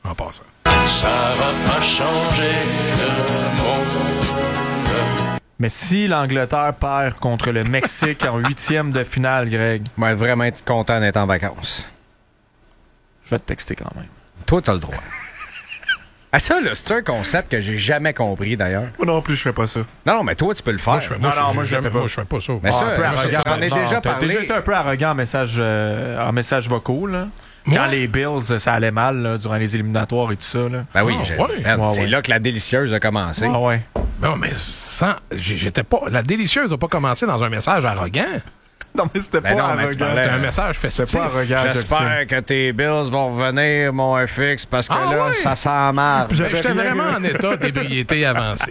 en passant. Ça va pas changer le monde. Mais si l'Angleterre perd contre le Mexique en 8e de finale, Greg, Je vais vraiment être content d'être en vacances. je vais te texter quand même. Toi, t'as le droit. Ah, ça, là, c'est un concept que j'ai jamais compris, d'ailleurs. Moi non plus, je fais pas ça. Non, mais toi, tu peux le faire. Moi, je fais pas ça. Mais ça, un peu moi, arrogant. j'en ai déjà T'as parlé. déjà été un peu arrogant en message vocaux, là. Moi? Quand les Bills, ça allait mal là, durant les éliminatoires et tout ça. Là. Ben oui, Ah, ouais. man, Ouais, c'est ouais. là que la délicieuse a commencé. Ah ouais. Non, mais j'étais pas. La délicieuse n'a pas commencé dans un message arrogant. Non, mais c'était Ben pas non, mais tu arrogant. parlais- C'est un message festif. C'était pas arrogant. J'espère que tes Bills vont revenir, mon FX, parce que Ah là, ouais? ça sent mal. Ben, j'étais vraiment en état d'ébriété avancée.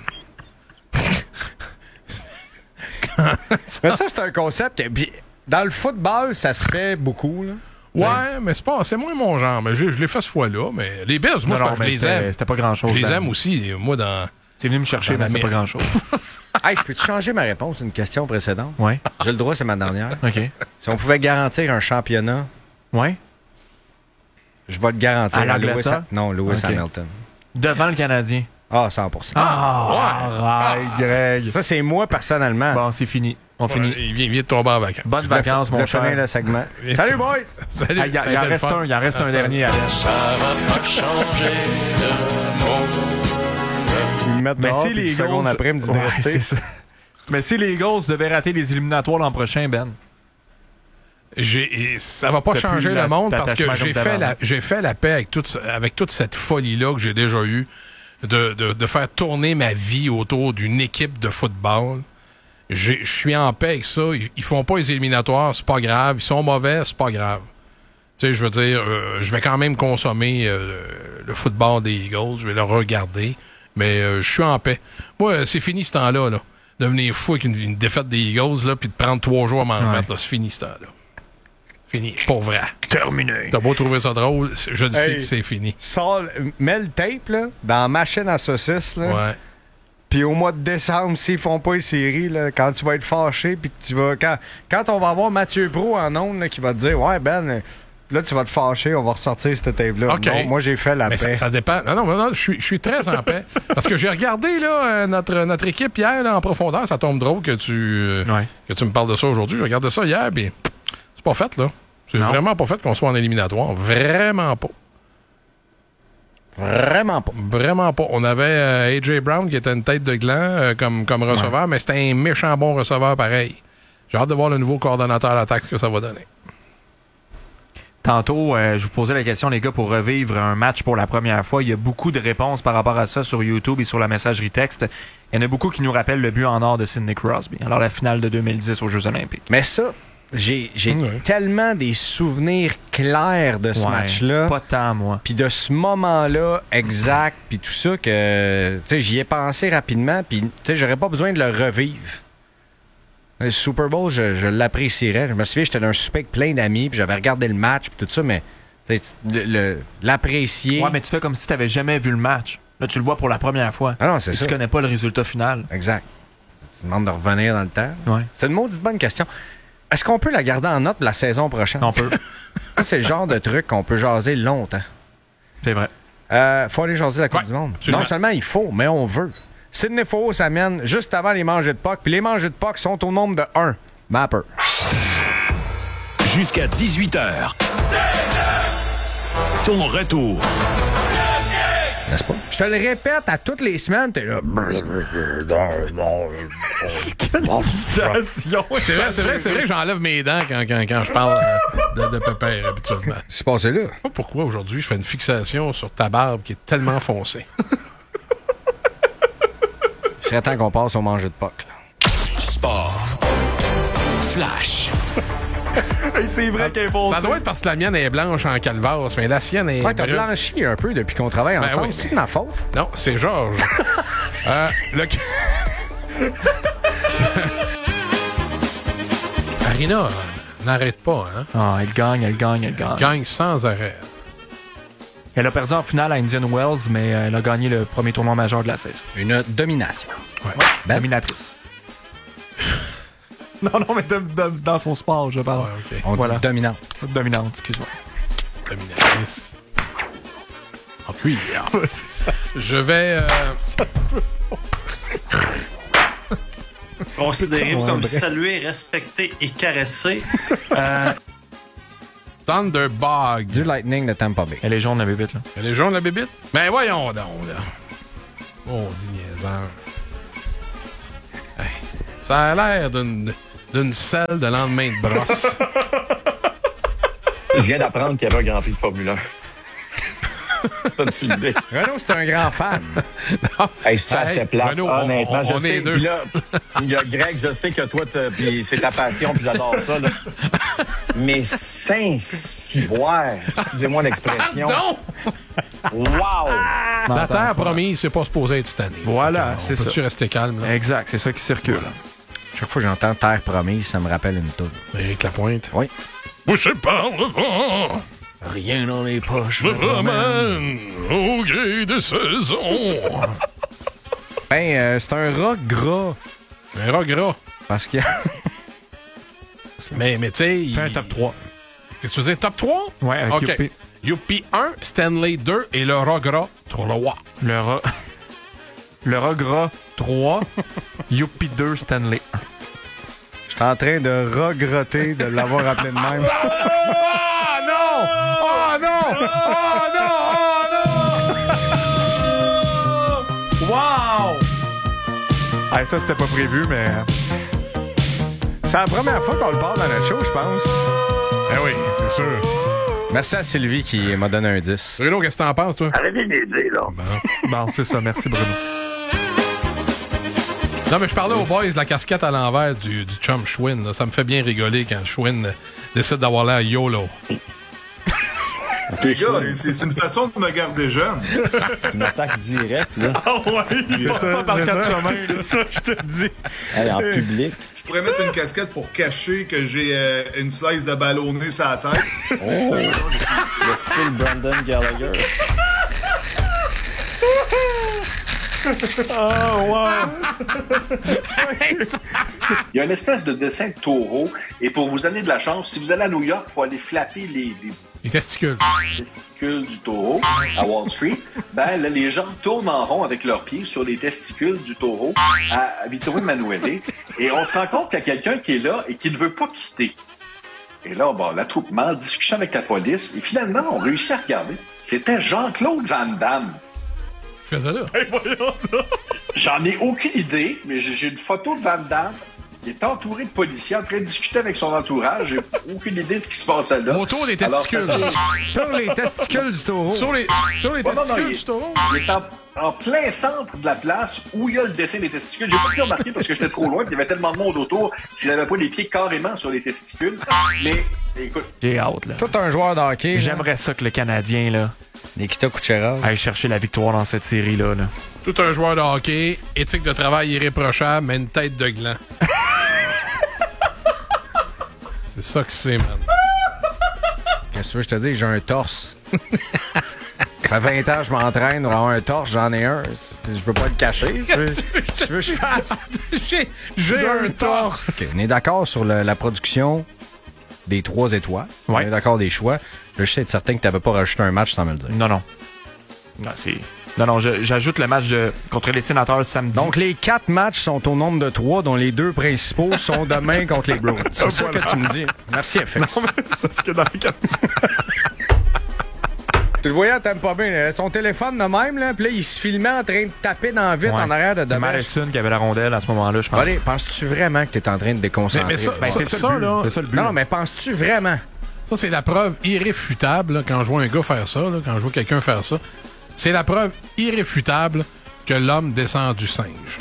là. Mais ça, c'est un concept. Puis, dans le football, ça se fait beaucoup. Là. Ouais, mais c'est moins mon genre. Mais je l'ai fait ce fois-là. Mais les Bills, moi, je les aime. C'était pas grand-chose. Je les Dan. aime aussi. Moi, dans. C'est venu me chercher, Dans mais la c'est pas mer- grand-chose. Hey, je peux-tu changer ma réponse à une question précédente? Ouais. J'ai le droit, c'est ma dernière. OK. Si on pouvait garantir un championnat, Ouais. je vais le garantir À à Lewis, l'Angleterre? Lewis Ok. Hamilton. Devant le Canadien. Ah, 100%. Arrête, Greg. Ça, c'est moi, personnellement. Bon, c'est fini. On finit. Il vient de tomber en vacances. Bonnes vacances, mon Je vais finir cher. le segment. Et Salut, toi? boys! Salut. Ah, il ça a en été le reste fun. un, il en reste un dernier, Alex. Ça va pas changer le monde. Ils me mettent Mais dehors, si puis les 10 secondes Eagles- après, ils me disent de Ouais, rester. c'est ça. Mais si les Eagles devaient rater les éliminatoires l'an prochain, Ben. Ça va pas T'as changer plus le monde parce que d'attachement comme j'ai fait la paix avec toute cette folie-là que j'ai déjà eue de faire tourner ma vie autour d'une équipe de football. Je suis en paix avec ça. Ils font pas les éliminatoires, c'est pas grave. Ils sont mauvais, c'est pas grave. Tu sais, je veux dire, je vais quand même consommer le football des Eagles. Je vais le regarder. Mais je suis en paix. Moi, c'est fini ce temps-là. Là. Devenir fou avec une défaite des Eagles, là, puis de prendre 3 jours à m'en remettre. là, c'est fini ce temps-là. Fini. Pour vrai. Terminé. T'as beau trouver ça drôle, je le sais Hey. que c'est fini. Mets le tape là, dans la machine à saucisses. Là. Ouais. Puis au mois de décembre, s'ils font pas les séries, là, quand tu vas être fâché, puis que tu vas. Quand on va avoir Mathieu Pro en ondes là, qui va te dire ouais, Ben, là, tu vas te fâcher, on va ressortir cette tape-là. OK. Non, moi, j'ai fait la Mais paix. ça dépend. Non, je suis très en paix. Parce que j'ai regardé là, notre équipe hier là, en profondeur. Ça tombe drôle que tu me parles de ça aujourd'hui. J'ai regardé ça hier, puis c'est pas fait, là. C'est Non. vraiment pas fait qu'on soit en éliminatoire. Vraiment pas. Vraiment pas. Vraiment pas. On avait A.J. Brown qui était une tête de gland comme receveur, mais c'était un méchant bon receveur pareil. J'ai hâte de voir le nouveau coordonnateur à l'attaque, ce que ça va donner. Tantôt, je vous posais la question, les gars, pour revivre un match pour la première fois. Il y a beaucoup de réponses par rapport à ça sur YouTube et sur la messagerie texte. Il y en a beaucoup qui nous rappellent le but en or de Sidney Crosby. Alors, la finale de 2010 aux Jeux Olympiques. Mais ça, j'ai Ouais. tellement des souvenirs clairs de ce Ouais, match-là. Pas tant, moi. Puis de ce moment-là exact, puis tout ça, que tu sais, j'y ai pensé rapidement, puis tu sais, j'aurais pas besoin de le revivre. Le Super Bowl, je l'apprécierais. Je me souviens, j'étais dans un souper avec plein d'amis, puis j'avais regardé le match, puis tout ça, mais tu sais, l'apprécier. Ouais, mais tu fais comme si tu n'avais jamais vu le match. Là, tu le vois pour la première fois. Ah non, c'est Et ça. tu connais pas le résultat final. Exact. Tu demandes de revenir dans le temps. Ouais. C'est une maudite bonne question. Est-ce qu'on peut la garder en note pour la saison prochaine? On peut. Ça, c'est le genre de truc qu'on peut jaser longtemps. C'est vrai. Faut aller jaser la Coupe Ouais, du Monde. absolument. Non seulement il faut, mais on veut. Sidney Faux s'amène juste avant les mangées de puck, puis les mangées de puck sont au nombre de 1. Mapper. Jusqu'à 18h. Ton retour. N'est-ce pas? Je te le répète à toutes les semaines, t'es là. C'est vrai que j'enlève mes dents quand je parle de pépère habituellement. C'est passé là. Je sais pas pourquoi aujourd'hui je fais une fixation sur ta barbe qui est tellement foncée. Il serait temps qu'on passe au manger de puck. Là. Sport. Flash. C'est vrai qu'elle est Ça doit être parce que la mienne est blanche en calvasse, mais la sienne est Ouais, t'as brune. blanchi un peu depuis qu'on travaille ensemble. oui, C'est mais- de ma faute. Non, c'est Georges. Arina n'arrête pas, hein? Ah, elle gagne. Gagne sans arrêt. Elle a perdu en finale à Indian Wells, mais elle a gagné le premier tournoi majeur de la saison. Une domination. Ouais. Ben- Dominatrice. non, mais dans son sport, je parle. Ouais, OK. On Voilà. dit dominante. Dominante, excuse-moi. Dominatrice. cuillère. Je vais... Considérez-vous comme salué, respecté et caressé. Thunderbug. Du Lightning de Tampa Bay. Elle est jaune, la bébite, là. Elle est jaune, la bébite? Ben voyons donc, là. Oh, dit niaiseur. Hey, ça a l'air d'une selle de lendemain de brosse. Je viens d'apprendre qu'il y avait un Grand Prix de Formule 1. T'as-tu l'idée? Renaud, c'est un grand fan. Hey, ça, c'est plat. Renaud, honnêtement, on je sais. est deux. Puis là, il y a Greg, je sais que toi, puis c'est ta passion, puis j'adore ça. Là. Mais Saint-Ciboire, excusez-moi l'expression. Non! Wow! La terre promise, c'est pas supposé être cette année. Voilà, c'est ça. Peux-tu rester calme? Là? Exact, c'est ça qui circule. Chaque fois que j'entends Terre promise, ça me rappelle une tour. Éric Lapointe. Oui. Bouché par le vent, Rien dans les poches. je me ramène au gré des saisons. C'est un rock gras. Un rat gras. Parce que... Mais tu sais... Fais un top 3. Qu'est-ce que tu veux dire? Top 3? Ouais, avec OK. Youpi. Youpi 1, Stanley 2 et le rat gras 3. Le rat gras 3, Youpi 2, Stanley 1. Je suis en train de regretter de l'avoir appelé de même. Oh non! Oh non! Oh non! Oh non! Wow! Ah, ça, c'était pas prévu, mais... C'est la première fois qu'on le parle dans notre show, je pense. Eh oui, c'est sûr. Merci à Sylvie qui m'a donné un 10. Bruno, qu'est-ce que t'en penses, toi? Arrêtez de m'aider, là. Bon, c'est ça. Merci, Bruno. Non, mais je parlais aux boys de la casquette à l'envers du chum Schwinn. Là. Ça me fait bien rigoler quand Schwinn décide d'avoir l'air YOLO. Les gars, c'est une façon de me garder jeune. C'est une attaque directe, là. Ah ouais! C'est ça, pas par c'est quatre ça. chemins, là. Ça, je te dis. Hey, en public. Je pourrais mettre une casquette pour cacher que j'ai une slice de ballonné sur la tête. Oh! Le style Brandon Gallagher. Oh, wow! Il y a une espèce de dessin de taureau, et pour vous donner de la chance, si vous allez à New York, il faut aller flatter Les testicules. testicules du taureau à Wall Street. Ben, là, les gens tournent en rond avec leurs pieds sur les testicules du taureau à Vittorio Emanuele, et on se rend compte qu'il y a quelqu'un qui est là et qui ne veut pas quitter. Et là, bon, l'attroupement, discussion avec la police, et finalement, on réussit à regarder. C'était Jean-Claude Van Damme. Qu'est-ce que tu fais ça, là? J'en ai aucune idée, mais j'ai une photo de Van Damme. Il est entouré de policiers en train de discuter avec son entourage. J'ai aucune idée de ce qui se passait là. Autour des testicules. Sur les testicules du taureau. Sur les non, testicules du taureau. Il est en plein centre de la place où il y a le dessin des testicules. J'ai pas pu remarquer parce que j'étais trop loin, puis il y avait tellement de monde autour s'il n'avait pas les pieds carrément sur les testicules. Mais, écoute... J'ai hâte, là. Tout un joueur de hockey. J'aimerais ça que le Canadien, là, Nikita Kucherov. aille chercher la victoire dans cette série-là, là. Tout un joueur de hockey, éthique de travail irréprochable, mais une tête de gland. C'est ça que c'est, man. Qu'est-ce que tu veux, je te dis, j'ai un torse. Ça fait 20 ans que je m'entraîne pour avoir un torse, j'en ai un. Je peux pas le cacher. Tu veux que je fasse? J'ai un torse. OK, on est d'accord sur la production des 3 étoiles. Ouais. On est d'accord des choix. Je sais être certain que tu n'avais pas rajouté un match sans me le dire. Non, non. Non, j'ajoute le match contre les Sénateurs samedi. Donc, les 4 matchs sont au nombre de 3, dont les 2 principaux sont demain contre les Blues. C'est ça que tu me dis. Merci, FX. Non, mais c'est ce que dans les 4. Tu le voyais, t'aimes pas bien. Là. Son téléphone de même, là, puis là, il se filmait en train de taper dans le vide en arrière de C'est Demain. Madison qui avait la rondelle à ce moment-là, je pense. Allez, penses-tu vraiment que t'es en train de déconcentrer? Mais ça, c'est ça, là. C'est ça le but. Non, mais penses-tu vraiment? Ça, c'est la preuve irréfutable, là, quand je vois un gars faire ça, là, quand je vois quelqu'un faire ça. C'est la preuve irréfutable que l'homme descend du singe.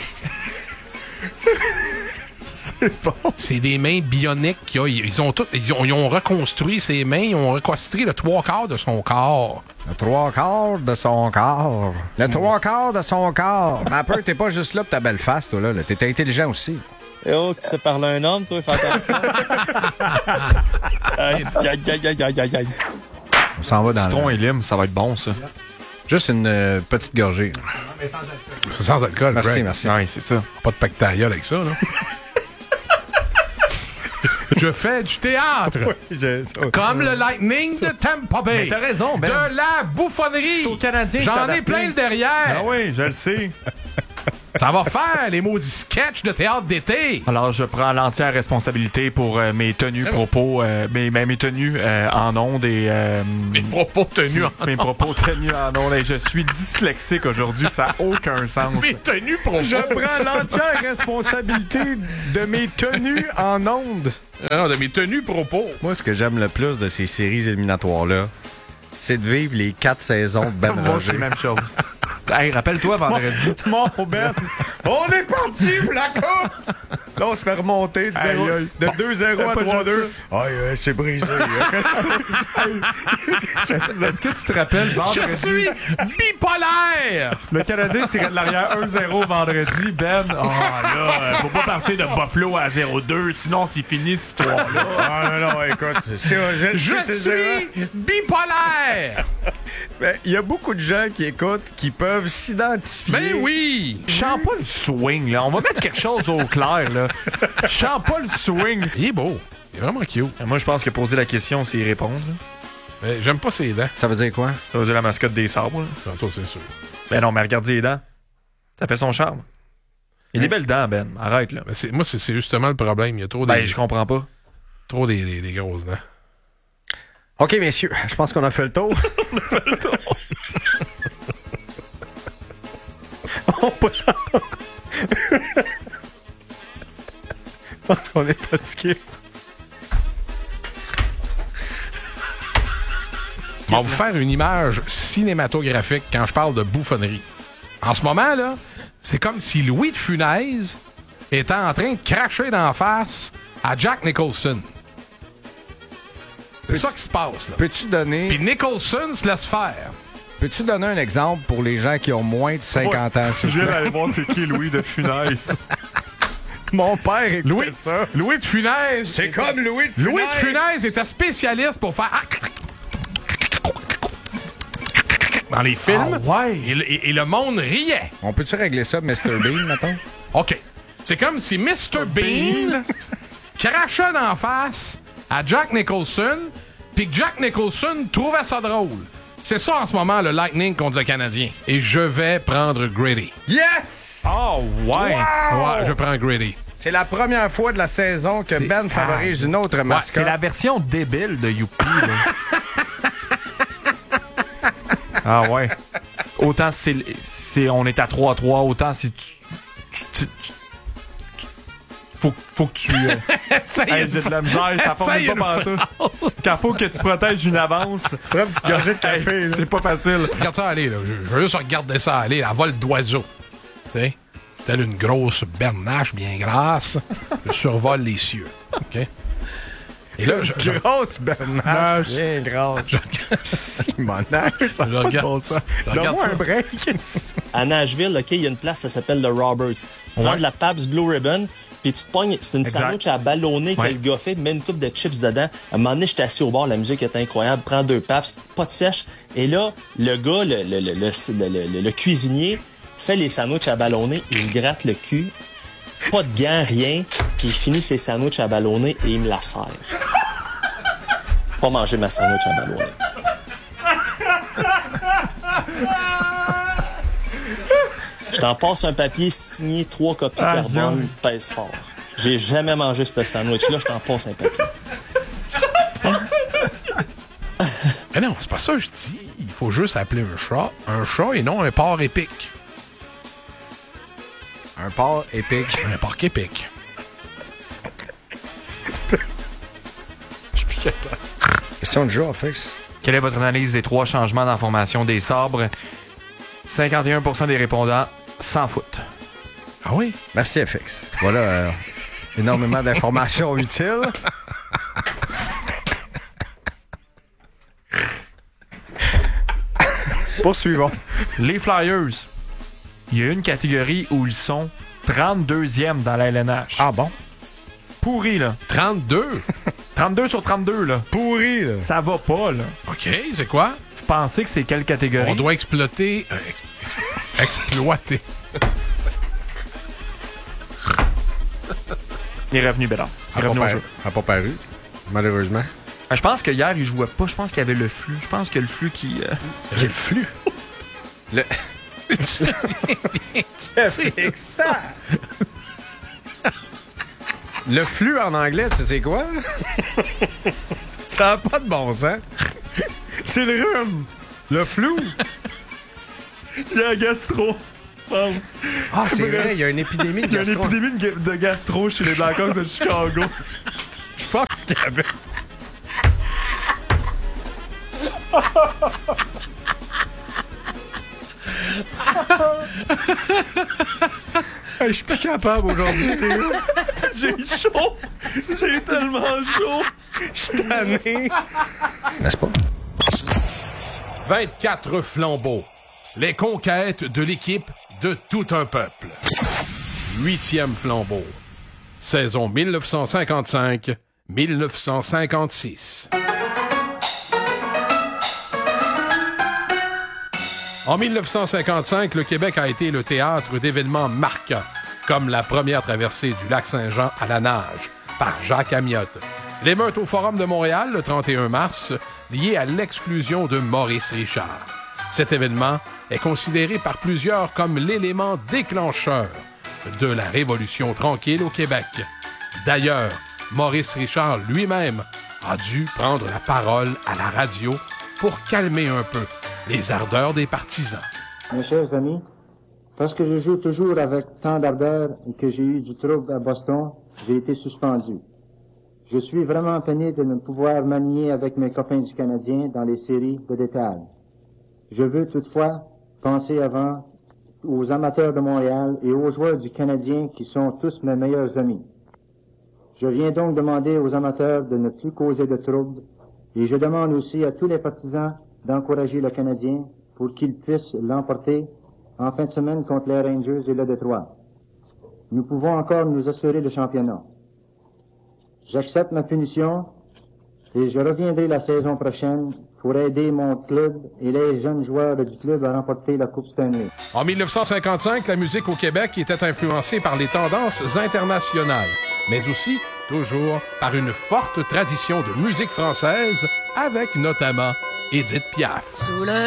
C'est bon. C'est des mains bioniques qu'il a. Ils ont reconstruit ses mains, ils ont reconstruit le 3/4 de son corps. Le 3/4 de son corps. Le 3/4 de son corps. Mais après, t'es pas juste là pour ta belle face, toi, là. T'es intelligent aussi. Eh oh, tu sais parler à un homme, toi, fais attention. Aïe. On s'en va dans Citron et lime, ça va être bon, ça. Juste une petite gorgée. C'est sans alcool, Merci, Greg. merci. Oui, c'est ça. Pas de pacte ta gueule avec ça, là. Je fais du théâtre. Comme le Lightning de Tampa Bay. Mais t'as raison, Ben. De la bouffonnerie. C'est au Canadien. J'en ai plein le derrière. Ah oui, je le sais. Ça va faire les maudits sketchs de théâtre d'été. Alors, je prends l'entière responsabilité pour mes tenues propos, mes tenues en ondes et... mes propos tenus en Mes propos tenus en ondes. Et je suis dyslexique aujourd'hui, ça n'a aucun sens. Mes tenues propos. Je prends l'entière responsabilité de mes tenues en ondes. Non, de mes tenues propos. Moi, ce que j'aime le plus de ces séries éliminatoires-là, c'est de vivre les 4 saisons de Ben Moi, Roger. c'est la même chose. Hey, rappelle-toi vendredi. Mon Ben, on est parti pour la coupe! Là, on se fait remonter de 2-0 à 3-2. C'est brisé. Est-ce que tu te rappelles vendredi? Je suis bipolaire! Le Canadien tirait de l'arrière 1-0 vendredi. Ben, faut pas partir de Buffalo à 0-2, sinon c'est fini cette histoire-là. non, écoute. Je suis bipolaire! Il y a beaucoup de gens qui écoutent qui peuvent s'identifier. Ben oui! Je sens pas le swing, là. On va mettre quelque chose au clair, là. Je sens pas le swing. Il est beau. Il est vraiment cute. Moi, je pense que poser la question, c'est y répondre. J'aime pas ses dents. Ça veut dire quoi? Ça veut dire la mascotte des sabres. Tantôt, c'est sûr. Ben non, mais regarde les dents. Ça fait son charme. Il a des belles dents, Ben. Arrête, là. Ben moi, c'est justement le problème. Il y a trop je comprends pas. Trop des grosses dents. OK, messieurs, je pense qu'on a fait le tour. On a fait le tour. Je pense qu'on est fatigué. On va vous faire une image cinématographique quand je parle de bouffonnerie. En ce moment, là, c'est comme si Louis de Funès était en train de cracher d'en face à Jack Nicholson. C'est ça qui se passe, là. Peux-tu donner... Puis Nicholson se laisse faire. Peux-tu donner un exemple pour les gens qui ont moins de 50 ans? Je viens d'aller voir c'est qui Louis de Funès. Mon père écoutait ça. Louis de Funès. C'est comme Louis de Funès. Louis de Funès était spécialiste pour faire... dans les films. Ah ouais. Et le monde riait. On peut-tu régler ça, Mr. Bean, mettons? OK. C'est comme si Mr. Bean crachait d'en face à Jack Nicholson, puis que Jack Nicholson trouvait ça drôle. C'est ça en ce moment, le Lightning contre le Canadien. Et je vais prendre Grady. Yes! Oh, ouais! Wow! Ouais, je prends Grady. C'est la première fois de la saison que Ben favorise une autre mascotte. C'est la version débile de Youpi. Ah ouais. Autant on est à 3-3, autant si faut que tu Essaye de la misère, ça forme pas partout. Quand faut que tu protèges une avance. Prends une petite gorgée de café. C'est pas facile. Regarde ça aller, là. Je veux juste regarder ça aller, la vol d'oiseau. Tu sais? Telle une grosse bernache bien grasse. Je survole les cieux. OK? Et là, grosse bernache. Bien grasse. Simonache. Ça je regarde bon ça. Donne-moi un break. À Nashville, OK, il y a une place, ça s'appelle le Roberts. Tu prends de la Pabst Blue Ribbon, puis tu te pognes, c'est une sandwich à ballonner que le gars fait, mets une coupe de chips dedans. À un moment donné, j'étais assis au bar, la musique était incroyable, prends 2 Pabst, pas de sèche. Et là, le gars, le cuisinier, fait les sandwichs à ballonner, il se gratte le cul, pas de gants, rien, puis il finit ses sandwichs à ballonner et il me la sert. Pas manger ma sandwich à ballonner. Je t'en passe un papier signé 3 copies carbone, pèse fort. J'ai jamais mangé ce sandwich-là, je t'en passe un papier. Mais non, c'est pas ça que je dis. Il faut juste appeler un chat et non un porc épic. Un porc épic. Un porc épic. Je suis plus capable. Question de jeu, FX. Quelle est votre analyse des 3 changements dans la formation des sabres? 51% des répondants s'en foutent. Ah oui? Merci, FX. Voilà, énormément d'informations utiles. Poursuivons. Les Flyers, il y a une catégorie où ils sont 32e dans la LNH. Ah bon? Pourri, là. 32? 32 sur 32, là. Pourri, là. Ça va pas, là. OK, c'est quoi? Vous pensez que c'est quelle catégorie? On doit exploiter... exploiter. Il est revenu, Bédard. Il est revenu au jeu. Il n'a pas paru, malheureusement. Je pense que hier, il jouait pas. Je pense qu'il y avait le flux. Je pense que le flux qui... J'ai le flux? Le... C'est ça! Le flux en anglais, tu sais quoi? Ça n'a pas de bon sens. C'est le rhume. Le flou. Il y a un gastro, je pense. Ah, c'est vrai, il y a une épidémie de gastro. Il y a une épidémie de gastro chez les Blackhawks de Chicago. Je pense qu'il y avait... Je suis plus capable aujourd'hui. J'ai chaud. J'ai tellement chaud. Je suis tanné. N'est-ce pas? 24 flambeaux. Les conquêtes de l'équipe de tout un peuple. 8e flambeau. Saison 1955-1956. En 1955, le Québec a été le théâtre d'événements marquants, comme la première traversée du lac Saint-Jean à la nage, par Jacques Amiotte. L'émeute au Forum de Montréal, le 31 mars, liée à l'exclusion de Maurice Richard. Cet événement est considéré par plusieurs comme l'élément déclencheur de la Révolution tranquille au Québec. D'ailleurs, Maurice Richard lui-même a dû prendre la parole à la radio pour calmer un peu les ardeurs des partisans. Mes chers amis, parce que je joue toujours avec tant d'ardeur et que j'ai eu du trouble à Boston, j'ai été suspendu. Je suis vraiment peiné de ne pouvoir manier avec mes copains du Canadien dans les séries de détail. Je veux toutefois penser avant aux amateurs de Montréal et aux joueurs du Canadien qui sont tous mes meilleurs amis. Je viens donc demander aux amateurs de ne plus causer de troubles et je demande aussi à tous les partisans d'encourager le Canadien pour qu'il puisse l'emporter en fin de semaine contre les Rangers et le Détroit. Nous pouvons encore nous assurer le championnat. J'accepte ma punition et je reviendrai la saison prochaine pour aider mon club et les jeunes joueurs du club à remporter la Coupe Stanley. En 1955, la musique au Québec était influencée par les tendances internationales, mais aussi, toujours, par une forte tradition de musique française, avec notamment Édith Piaf. Sous le